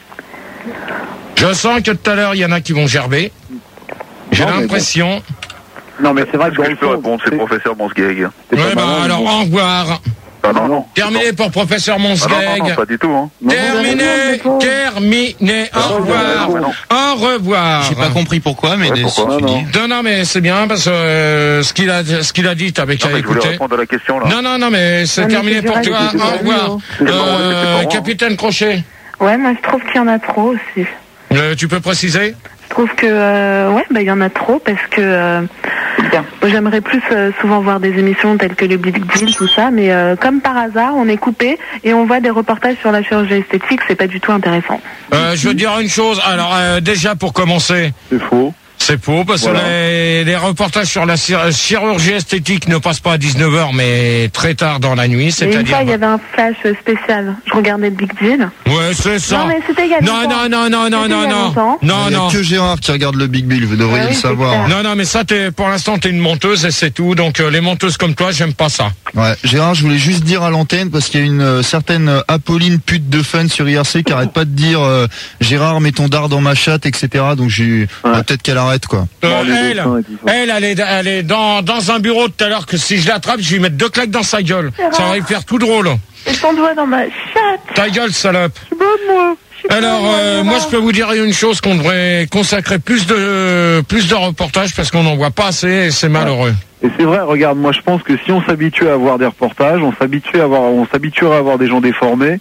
Je sens que tout à l'heure, il y en a qui vont gerber. J'ai Non, mais l'impression. Non, mais c'est vrai que Est-ce dans que le je peux fond, répondre? C'est c'est- professeur Monsgeg. c'est Ouais, pas bah malin, mais alors, bon. au revoir. Ah non, non. Terminé pour professeur Ah non, non, non, Monsgeg. pas du tout, hein. Non, non, Terminé, non, non. terminé. Au revoir. non, non. Au revoir. J'ai pas compris pourquoi, mais Ouais, des- pourquoi si tu Non, dis. non. Non, non, mais c'est bien parce que euh, ce qu'il a, ce qu'il a dit, t'avais Non, qu'à mais je voulais écouter. répondre à la question, là. Non, non, non, mais c'est Non, mais terminé c'est pour dur à toi. écouter, Au c'est revoir. pas C'est pas Euh, moi, c'est pas moi. Capitaine Crochet, Ouais, moi, je trouve qu'il y en a trop aussi. euh, tu peux préciser? Je trouve que euh, ouais, bah il y en a trop parce que euh, moi, j'aimerais plus euh, souvent voir des émissions telles que le Big Deal, tout ça, mais euh, comme par hasard, on est coupé et on voit des reportages sur la chirurgie esthétique, c'est pas du tout intéressant. Euh, je veux dire une chose. Alors, euh, déjà pour commencer, C'est faux. c'est faux parce Voilà. que les, les reportages sur la chir- chirurgie esthétique ne passent pas à dix-neuf heures, mais très tard dans la nuit, Et une c'est-à-dire. fois, il y avait un flash spécial. Je regardais le Big Deal. Ouais, c'est ça. Non, mais c'était il y a Non, longtemps. non, non, non, non, C'était non, il y a non, longtemps. non, Il y a non. que Gérard qui regarde le Big Bill, vous devriez Ah oui, le c'est savoir. clair. Non, non, mais ça, t'es, pour l'instant, t'es une menteuse et c'est tout. Donc, euh, les menteuses comme toi, j'aime pas ça. Ouais, Gérard, je voulais juste dire à l'antenne parce qu'il y a une euh, certaine euh, Apolline pute de fun sur I R C qui arrête pas de dire euh, Gérard mets ton dard dans ma chatte, et cetera. Donc j'ai bah, peut-être qu'elle arrête quoi. Euh, Dans les elle, dessins et tout ça. elle, elle est, elle est dans, dans un bureau tout à l'heure que si je l'attrape, je vais lui mettre deux claques dans sa gueule. Ça va lui faire tout drôle. Et ton doigt dans ma chatte. Ta gueule, salope. Je suis bonne, moi. Je suis Alors, bonne, euh, moi, je peux vous dire une chose, qu'on devrait consacrer plus de, plus de reportages parce qu'on n'en voit pas assez et c'est malheureux. Et c'est vrai, regarde, moi je pense que si on s'habituait à avoir des reportages, on s'habituait à avoir, on s'habituerait à avoir des gens déformés,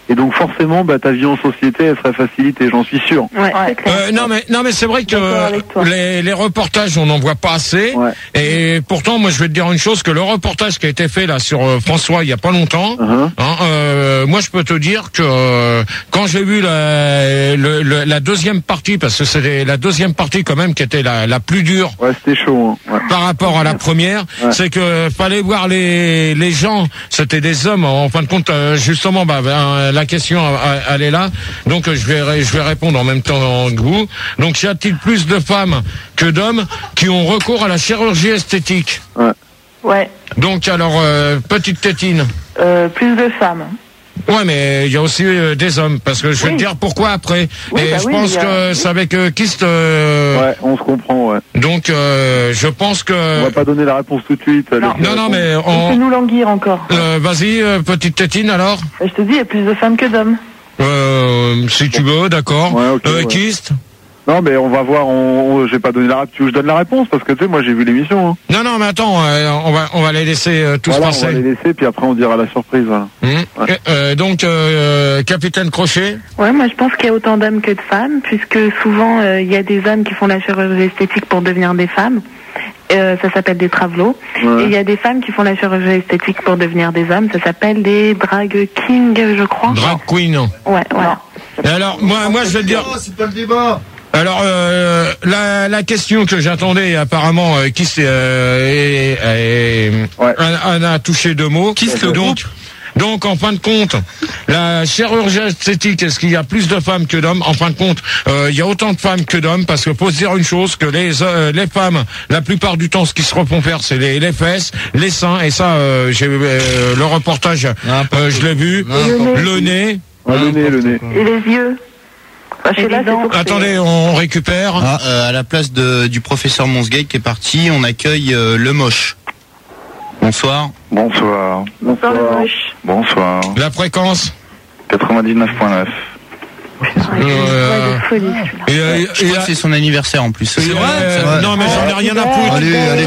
Et donc forcément, bah, ta vie en société, elle serait facilitée, j'en suis sûr. Ouais, c'est clair. Euh, non mais non mais c'est vrai que les, les reportages on n'en voit pas assez Ouais. et pourtant moi je vais te dire une chose que le reportage qui a été fait là sur euh, François il y a pas longtemps Uh-huh. hein, euh, moi je peux te dire que euh, quand j'ai vu la, le, le- la deuxième partie parce que c'est la deuxième partie quand même qui était la, la plus dure Ouais, c'était chaud. Hein. Ouais. par rapport à la première, Ouais. c'est que fallait voir les les gens, c'était des hommes en fin de compte euh, justement bah ben, la question euh, elle est là. Donc je vais ré- je vais répondre en même temps que vous. Donc y a-t-il plus de femmes que d'hommes qui ont recours à la chirurgie esthétique? Ouais. Ouais. Donc alors euh, petite tétine. Euh, plus de femmes. Ouais, mais il y a aussi euh, des hommes, parce que je vais Oui. te dire pourquoi après. Oui, Et bah je oui, pense il y a- que c'est avec euh, Kist. euh, Ouais, on se comprend, ouais. Donc euh, je pense On que. va pas donner la réponse tout de suite. Non. laissez Non, non, répondre. mais On peut on. nous languir encore. Euh, Vas-y, euh, petite tétine alors. Je te dis, il y a plus de femmes que d'hommes. Euh, si tu veux, d'accord. Ouais, ok, euh, ouais. Kist. Non, mais on va voir, on, on- j'ai pas donné la réponse. Tu veux que je donne la réponse? Parce que tu sais, moi j'ai vu l'émission. Hein. Non, non, mais attends, euh, on va, on va les laisser euh, tous Voilà, on passer. va les laisser, puis après on dira la surprise. Voilà. Hum. Euh, donc, euh, capitaine Crochet. Ouais, moi je pense qu'il y a autant d'hommes que de femmes, puisque souvent euh, il y a des hommes qui font la chirurgie esthétique pour devenir des femmes. Euh, ça s'appelle des travelots. Ouais. Et il y a des femmes qui font la chirurgie esthétique pour devenir des hommes. Ça s'appelle des drag kings, je crois. Drag queen. Ouais, voilà. Et alors, moi, moi, je vais te dire. C'est pas le débat. Alors, euh, la, la question que j'attendais, apparemment, euh, Kist euh, est- est- Ouais. en- en a touché deux mots. Kist, le donc, donc, en fin de compte, la chirurgie esthétique, est-ce qu'il y a plus de femmes que d'hommes? En fin de compte, euh, il y a autant de femmes que d'hommes, parce que faut se dire une chose, que les euh, les femmes, la plupart du temps, ce qu'ils se refont faire, c'est les, les fesses, les seins, et ça, euh, j'ai euh, le reportage, euh, je l'ai vu, le nez. Ouais, le nez, le nez. Et les yeux. Enfin, chez là, c'est pour que Attendez, on récupère. Ah, euh, à la place de, du professeur Monsgate qui est parti, on accueille euh, le moche. Bonsoir. Bonsoir. Bonsoir, le moche. Bonsoir. La fréquence. quatre-vingt-dix-neuf virgule neuf. Euh, Ouais, de folie, celui-là. et, euh, Je et- crois que c'est son anniversaire en plus. et- euh, vrai Non, mais j'en ai rien à foutre. Allez, allez.